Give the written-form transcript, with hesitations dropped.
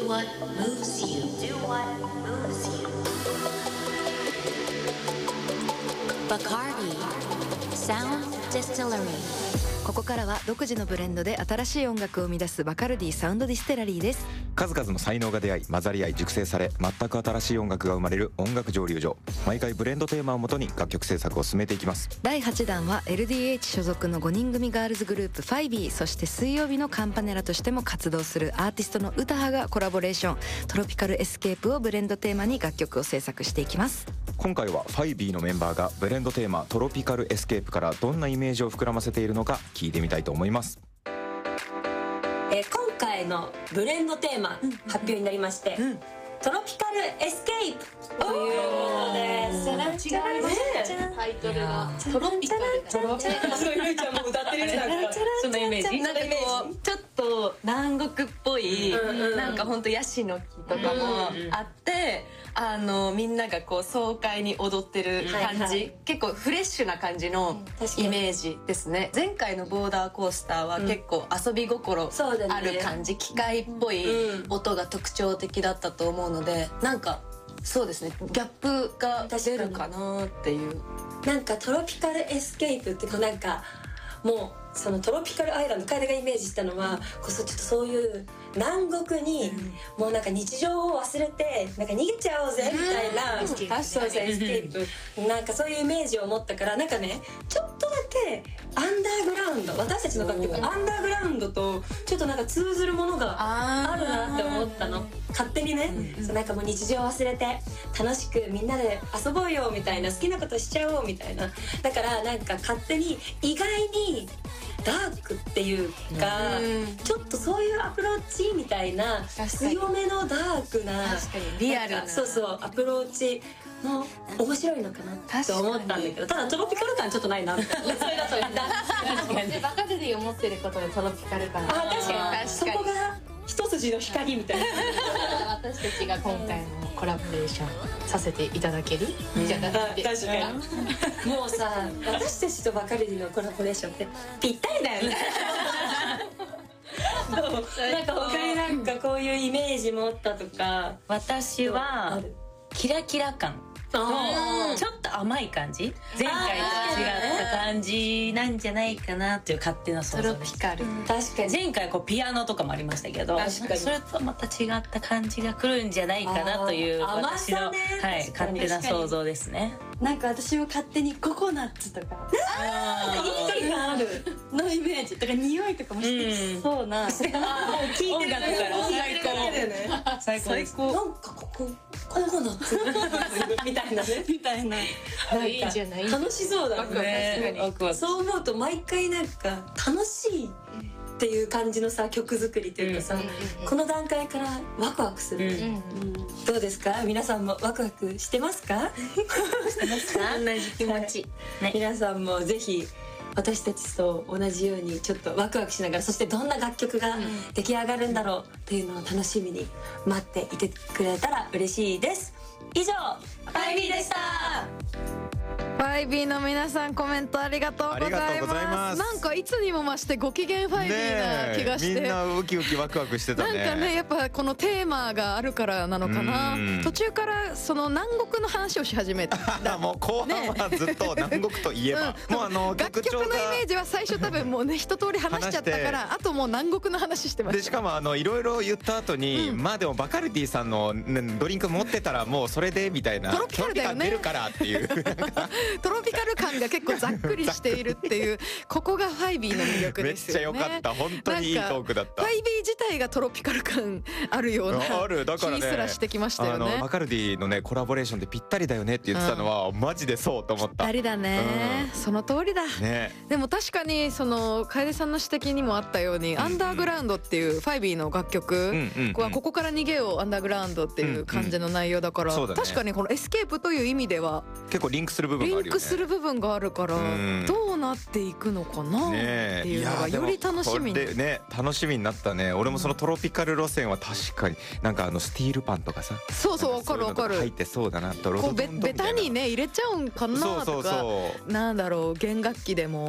Do what moves you. Do what moves you. Bacardi Sound Distillery。 ここからは独自のブレンドで新しい音楽を生み出すバカルディサウンドディステラリーです。 数々の才能が出会い混ざり合い熟成され全く新しい音楽が生まれる音楽蒸留所。毎回ブレンドテーマをもとに楽曲制作を進めていきます。 第8弾は LDH 所属の5人組ガールズグループファイビー、そして水曜日のカンパネラとしても活動するアーティストのウタハがコラボレーション、トロピカルエスケープをブレンドテーマに楽曲を制作していきます。 今回はファイビーのメンバーがブレンドテーマトロピカルエスケープからどんなイメージを膨らませているのか聞いてみたいと思います。 今回のブレンドテーマ発表になりまして、トロピカルエスケープということです。違いますね。 タイトルがトロピカルそういうちゃんも歌ってるじゃないですか。 そのイメージなんかこうちょっと南国っぽい、なんかほんとヤシの木とかもあって、みんながこう爽快に踊ってる感じ、結構フレッシュな感じのイメージですね。前回のボーダーコースターは結構遊び心ある感じ、機械っぽい音が特徴的だったと思うので、なんかそうですね、ギャップが出るかなっていう。 なんかトロピカルエスケープってこうなんかもうそのトロピカルアイランド、彼がイメージしたのはこそちょっとそういう南国にもうなんか日常を忘れてなんか逃げちゃおうぜみたいな、そうそうエスケープ、なんかそういうイメージを持ったから、なんかねちょっとだけアンダーグラウンド、私たちの楽曲アンダーグラウンドとちょっとなんか通ずるものがあるなって思ったの、勝手にね。そうなんかもう日常を忘れて楽しくみんなで遊ぼうよみたいな、好きなことしちゃおうみたいな、だからなんか勝手に意外にダークっていうか、ちょっとそういうアプローチみたいな強めのダークな、 確かにリアルな、 そうそうアプローチも面白いのかなと思ったんだけど、ただトロピカル感ちょっとないなみたいな。それだと確かにでバカルディを持ってることでトロピカル感、 確かにそこが一筋の光みたいな。 私たちが今回のコラボレーションさせていただけるじゃなくて、 確かにもうさ、私たちとバカルディのコラボレーションってぴったりだよね。なんか他になんかこういうイメージ持ったとか。 私はキラキラ感とちょっと甘い感じ、前回と違った感じなんじゃないかなっていう勝手な想像です。 トロピカル、 確かに前回こうピアノとかもありましたけど、それとまた違った感じが来るんじゃないかなという私の、勝手な想像ですね。 なんか私も勝手にココナッツとかいい感あるのイメージとか匂いとかもしてきそうな、 聞いてる音楽から最高です。 なんかここココナッツみたいなね、みたいな、 いいじゃない、 楽しそうだね。 確かにそう思うと毎回なんか楽しいっていう感じのさ曲作りというかさ、この段階からワクワクする。どうですか、皆さんもワクワクしてますか？してますか？ 同じ気持ち、 皆さんもぜひ私たちと同じようにちょっとワクワクしながら、そしてどんな楽曲が出来上がるんだろうっていうのを楽しみに待っていてくれたら嬉しいです。以上、ファイビーでした。 ファイビーの皆さんコメントありがとうございます。 ありがとうございます。 なんかいつにも増してご機嫌ファイビーな気がして、 みんなウキウキワクワクしてたね。 なんかね、やっぱこのテーマがあるからなのかな。途中からその南国の話をし始めた。 もう後半はずっと南国といえば、もう楽曲のイメージは最初多分もうね一通り話しちゃったから、あともう南国の話してました。 でしかもいろいろ言った後に、まあでもバカルディさんの、ドリンク持ってたらもうそれでみたいな、 トロピカルだよね、 出るからっていうトロピカル感が結構ざっくりしているっていうここがファイビーの魅力ですよね。 めっちゃ良かった、本当にいいトークだった。 ファイビー自体がトロピカル感あるような気すらしてきましたよね。 バカルディのねコラボレーションでぴったりだよねって言ってたのは、マジでそうと思った。ぴったりだね、その通りだ、ね。でも確かにその楓さんの指摘にもあったように、アンダーグラウンドっていうファイビーの楽曲はここから逃げようアンダーグラウンドっていう感じの内容だから、確かにこのエスケープという意味では結構リンクする部分があるよね。 リンクする部分があるから、どうなっていくのかなっていうのがより楽しみに、 楽しみになったね。俺もそのトロピカル路線は確かになんかスティールパンとかさ、 そうそう、わかるわかる、 入ってそうだな、ドロドロベタにね入れちゃうんかなとか、なんだろう、弦楽器でも